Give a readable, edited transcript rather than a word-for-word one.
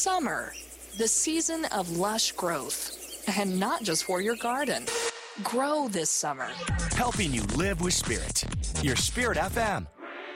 Summer, the season of lush growth. And not just for your garden. Grow this summer. Helping you live with Spirit. Your Spirit FM